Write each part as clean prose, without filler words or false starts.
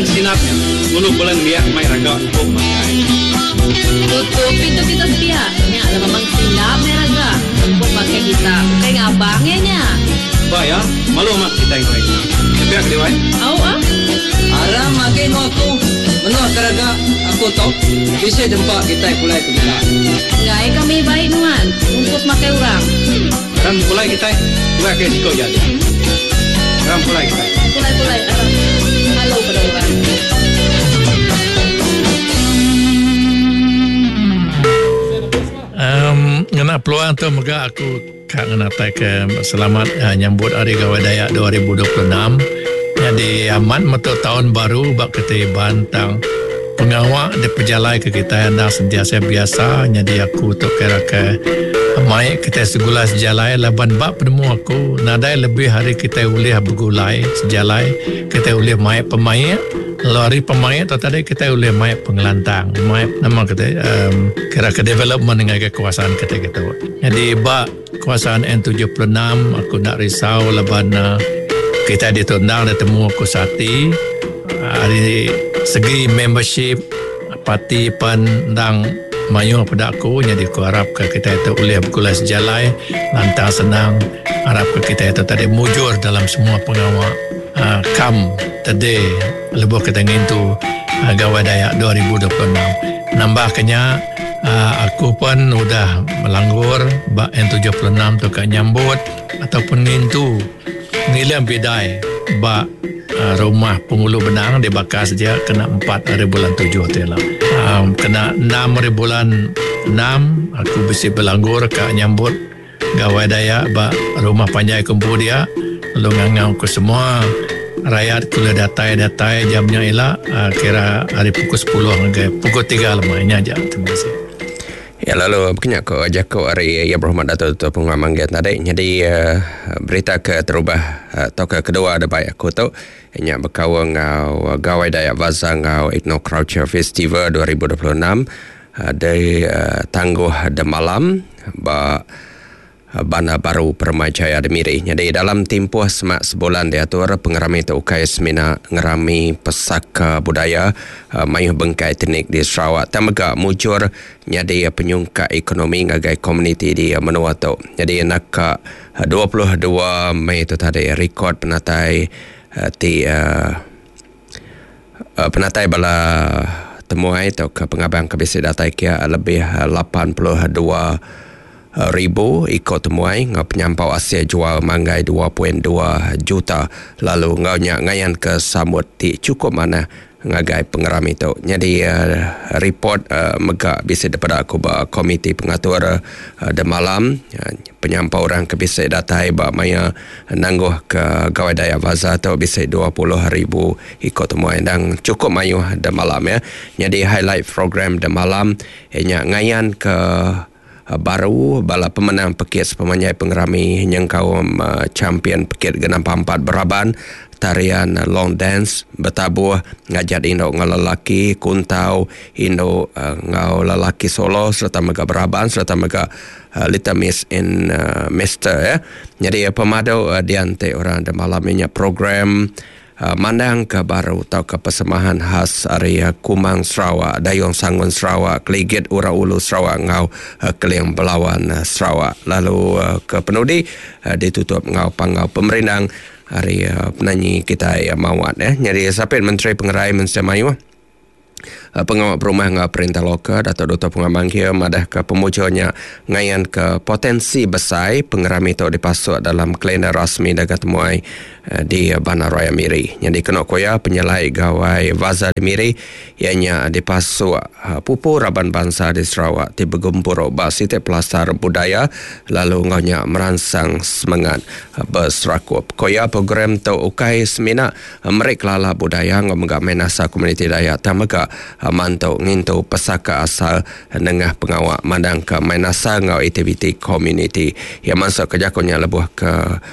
sinapnya, ngunu bulan biak may raga po makai. Tutup pintu kita setia. Nya ada memang sinap may raga. Untuk pakai kita. Kayak ngabangnya nya. Baya, malu mak kita yang lain. Sepiak diwai. Au ah. Aram makin mo ako. Menurut karaga aku tahu bisa dempak kita pulai kita. Nggak kami baik nuan. Untuk pakai orang. Ram pulai kita, dua ke siko jadi. Ram pulai kita. Pulai. Halo pada orang. Ngena peluang tu maka aku kak ngena ke selamat nyambut Hari Gawai Dayak 2026. Jadi amat metu tahun baru bak kita bantang pengawak di pejalai ke kita yang dah sentiasa biasa. Jadi aku tu kira ke mai kita segulai sejalai laban bak penemu aku nadai lebih hari kita boleh bergulai sejalai kita boleh mai pemain. Lalu hari pemain atau tadi kita boleh mai pengelantang, mai nama kita kira ke development dengan kekuasaan kita. Jadi bak kekuasaan N76 aku nak risau laban kita ditundang dan temu aku sati hari segi membership parti pandang mayu pada aku. Jadi aku harap ke kita itu boleh bergulai sejalai lantang senang. Harap ke kita itu tadi mujur dalam semua pengawal kam tadi lebuh kita ngintu Gawai Dayak 2026. Nambahkannya aku pun sudah melanggur bak N76 tu kat nyambut ataupun ngintu ngilam bidai bak rumah pengulu benang dibakar saja kena 4 hari bulan 7 tu lah. Kena 6 hari bulan 6 aku bisa berlanggur kat nyambut Gawai Dayak bak rumah panjai kumpu dia. Lalu ngangau ke semua rakyat kula datai jamnya ialah kira hari pukul 10 hingga pukul 3 lemahnya aja. Terima kasih. Ya lalu kenyak ko ajak ko hari ya berhormat Datuk Pengurusan Manggiat tadi. Jadi berita ke terubah atau ke kedua ada baik aku tu nya berkawang Gawai Dayak Vaza ngau Ethno Culture Festival 2026 dari tangguh de malam ba Bandar Baru Permai Jaya Demiri. Jadi dalam tempoh semak sebulan diatur pengerami terukai semina ngerami pesaka budaya mayuh bengkai etnik di Sarawak. Tamaga mujur nyadi penyungka ekonomi ngagai komuniti di menua tu. Jadi nak 22 Mei tu tadi rekod penatai penatai bala temuai tu ke pengabang kebisi datai kia lebih 82 ribu ikut temuai ngau penyampau Asia jual manggai 2.2 juta lalu ngau ngayan ke samut ti cukup mana ngagai pengerami tu. Jadi report megak bisa daripada aku ba komiti pengatur de malam penyampau orang ke bisa datai ba maya nangguh ke Gawai Dayak Vaza tu bisa 20,000 ikut temuai dan cukup mayuh de malam ya. Jadi highlight program de malam ngayan ke baru bala pemenang pekit pemanjai pengerami yang kaum champion pekit genam 4 beraban tarian long dance bertabuh ngajat indo ngalelaki kuntau indo ngau lelaki solo serta mega beraban serta mega Little Miss in Mister ya. Jadi pemadu diante orang de malamnya program mandang ke baru atau ke persemahan khas area Kumang Sarawak, Dayung Sangun Sarawak, Keligit Ura Ulu Sarawak ngau Keliang Belawan Sarawak. Lalu ke penudi ditutup ngau pangau pemerintang hari penyanyi kita Mawat ya. Jadi sapit Menteri Pengerai Menstia Mayu pengawal perumah ngau perintah lokal Datuk Dr. Pengamang kia madah ke pemujuannya ngayan ke potensi besar pengerami itu dipasuk dalam kalender rasmi dagat temuai di Bandar Raya Miri. Jadi kena koya penyelai Gawai Vaza di Miri ianya dipasuk pupu raban bangsa di Sarawak di bergumpur basite pelasar budaya lalu ngaunya merangsang semangat berserakup. Koya program tu ukai semina mereka lala budaya ngau megak menasa komuniti Dayak tamaga mantau ngintu pesaka asal nengah pengawak mandang ke menasa ngau aktiviti komuniti yang masuk kejakunya lebuh ke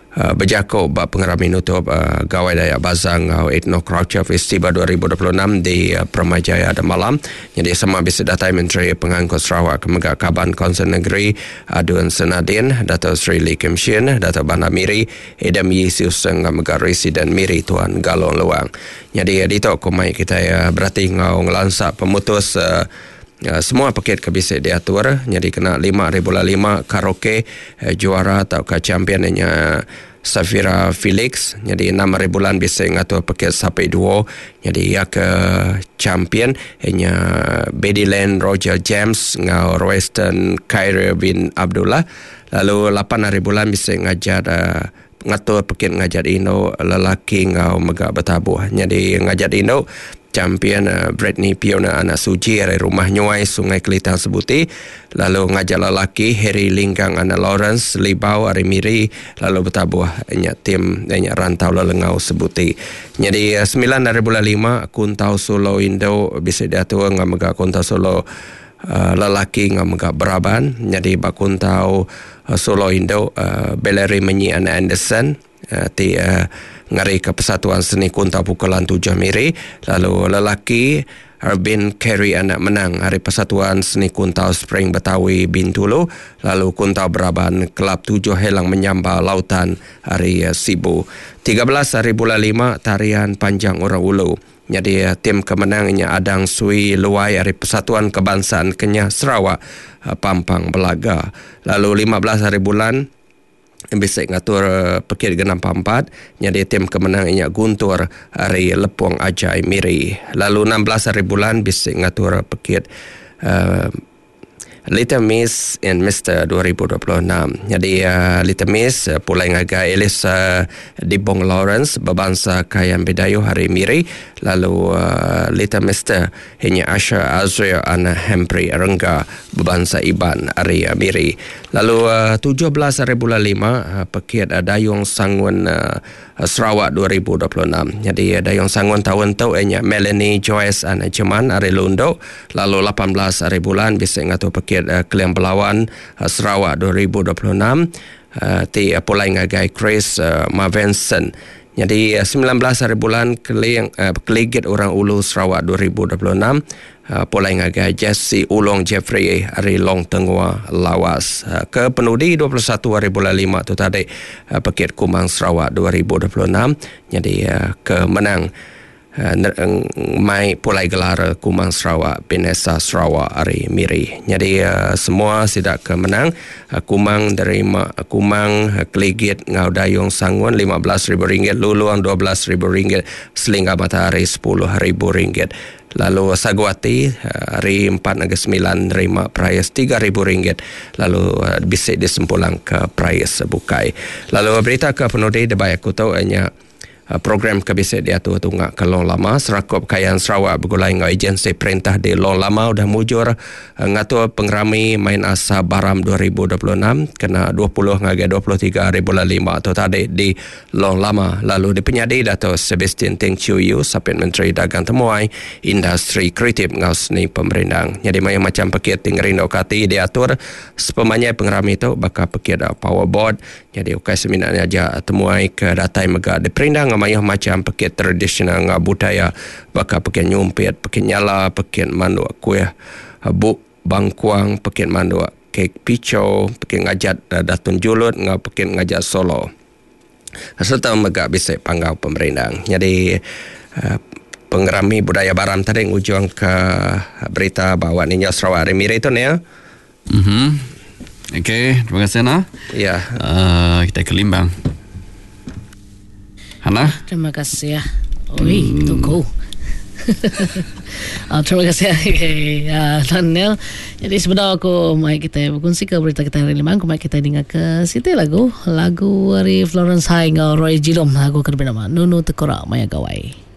berjakuk bab pengerami nutup Gawai Dayak Bazang Ethno Culture Festival 2026 di Permajaya dan malam. Jadi sama bisa datai Menteri Pengangkut Sarawak Kemegak Kaban Konsen Negeri Adun Senadin, Dato' Sri Lee Kim Shin, Dato' Bandar Miri, Edam Yesus Kemegak Residen Miri Tuan Galong Luang. Jadi dito kumai kita berarti ngau ngelansak pemutus semua paket kebisik diatur. Jadi kena 5,5 karaoke juara atau ke championnya Safira Felix. Jadi 6 bulan bisa ngatur paket sampai 2. Jadi ya ke champion hanya Badyland Roger James ngau Royston Khairil bin Abdullah. Lalu 8 bulan bisa ngajar ngatur paket ngajar Indo lelaki ngau megak bertabuh. Jadi ngajar Indo champion Britney Piona anak suci dari rumah Nyuai Sungai Kelitang Sebuti. Lalu ngajar lelaki Harry Linggang anak Lawrence Libau dari Miri. Lalu bertabuh tim rantau lelengau Sebuti. Jadi 9 dari bulan 5 Kuntau Solo Indo bisa diatur dengan megak Kuntau Solo lelaki dengan megak Beraban. Jadi bakuntau Solo Indo Beleri Menyi anak Anderson ngari ke Persatuan Seni Kuntau Pukulan 7 Miri. Lalu lelaki Arbin Kerry anak Menang hari Persatuan Seni Kuntau Spring Betawi Bintulu. Lalu Kuntau Beraban Kelab 7 Helang Menyamba Lautan hari Sibu. 13 hari bulan 5 Tarian Panjang Orang Ulu. Jadi tim kemenangnya Adang Sui Luai hari Persatuan Kebangsaan Kenyah Sarawak Pampang Belaga. Lalu 15 hari bulan bisa ngatur pekir genam pampat. Jadi tim kemenangnya Guntur hari Lepuang Ajai Miri. Lalu 16 hari bulan bisa ngatur pekir Little Miss and Mr. 2026. Jadi Little Miss pulai ngaga Elis Dibong Lawrence berbangsa Kayan Bedayu hari Miri. Lalu Little Mr. hanya Asha Azrael Ana Hempri Rengga berbangsa Iban hari Miri. Lalu 17 hari bulan 5 pekir Dayung Sangun Sarawak 2026. Jadi Dayung Sangun tahun tu hanya Melanie Joyce Ana Jeman hari Lundo. Lalu 18 hari bulan bisa ngatur pekir Keliang Pelawan Sarawak 2026 ti pulai ngagai Chris Mavenson. Jadi 19 hari bulan Keligit Orang Ulu Sarawak 2026 pulai ngagai Jesse Ulong Jeffrey hari Long Tengua Lawas. Ke penudi 21 hari bulan 5 tu tadi pekit Kumang Sarawak 2026. Jadi ke menang mai pulai gelar Kumang Sarawak Binesa Sarawak hari Miri. Jadi semua sidak ke menang. Kumang dari Kumang Keligit Ngau Dayung Sangun RM15,000, Luluang RM12,000, Selingga Matahari RM10,000. Lalu Saguati hari 4/9 nerima prize RM3,000. Lalu bisik disempulang ke prize Bukai. Lalu berita ke penudi debai aku tahu hanya program kebisik diatur tunggak ke Long Lama. Serakup Kayan Sarawak bergulai dengan agensi perintah di Long Lama sudah mujur ngatur pengerami main asa Baram 2026 kena 20 ngagai 23 hari bulan 5 atau tadi di Long Lama. Lalu di penyadi Dato' Sebastian Teng Chiu Yu Sapit Menteri Dagang Temuai Industri Kreatif ngau seni pemerintah. Jadi macam pekit tingerindo kati diatur sepemanya pengerami itu bakal pekit powerboard. Jadi ukai seminarnya aja temuai ke datai mega di perintah mayah macam pekit tradisional ngah budaya bakal pekit nyumpit, pekit nyala, pekit mandu kuih buk bangkuang, pekit mandu kek pico, pekit ngajat datun julut, ngah pekit ngajat solo serta megak bisa panggau pemerintah. Jadi pengerami budaya Baram tadi ngujung ke berita bahawa Ninja Sarawak hari Miri itu ni ya. Okey, terima kasih Nah. Ya. Kita ke Limbang. Hana? Terima kasih ya. Oi, tunggu. Terima kasih Daniel. Jadi sebenarnya aku mai kita berkongsi ke berita kita hari Limbang. Mai kita dengar ke situ lagu dari Florence Hai dengan Roy Jilom. Lagu kedua nama Nunu Tekora Maya Gawai.